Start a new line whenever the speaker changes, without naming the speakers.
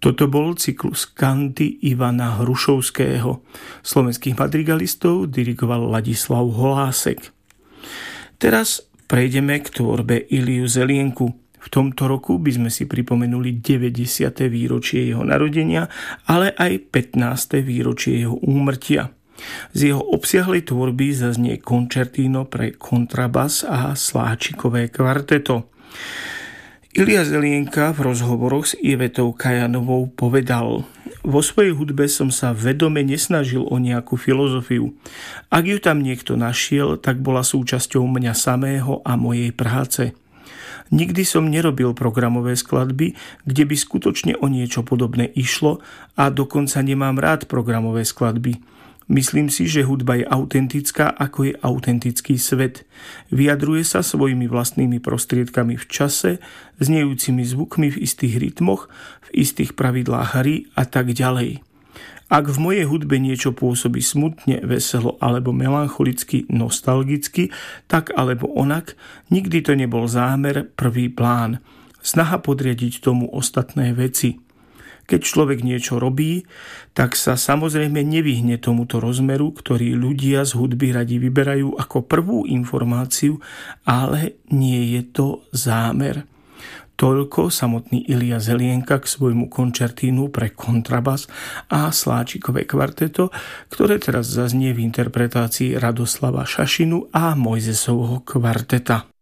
Toto bol cyklus kanty Ivana Hrušovského. Slovenských madrigalistov dirigoval Ladislav Holásek. Teraz prejdeme k tvorbe Iliu Zelienku. V tomto roku by sme si pripomenuli 90. výročie jeho narodenia, ale aj 15. výročie jeho úmrtia. Z jeho obsiahlej tvorby zaznie končertíno pre kontrabas a sláčikové kvarteto. Ilia Zelienka v rozhovoroch s Ivetou Kajanovou povedal: vo svojej hudbe som sa vedome nesnažil o nejakú filozofiu. Ak ju tam niekto našiel, tak bola súčasťou mňa samého a mojej práce. Nikdy som nerobil programové skladby, kde by skutočne o niečo podobné išlo, a dokonca nemám rád programové skladby. Myslím si, že hudba je autentická, ako je autentický svet. Vyjadruje sa svojimi vlastnými prostriedkami v čase, znejúcimi zvukmi v istých rytmoch, v istých pravidlách hry a tak ďalej. Ak v mojej hudbe niečo pôsobí smutne, veselo alebo melancholicky, nostalgicky, tak alebo onak, nikdy to nebol zámer, prvý plán. Snaha podriadiť tomu ostatné veci. Keď človek niečo robí, tak sa samozrejme nevyhne tomuto rozmeru, ktorý ľudia z hudby radi vyberajú ako prvú informáciu, ale nie je to zámer. Toľko samotný Ilia Zelienka k svojmu končertínu pre kontrabas a sláčikové kvarteto, ktoré teraz zaznie v interpretácii Radoslava Šašinu a Mojzesovho kvarteta.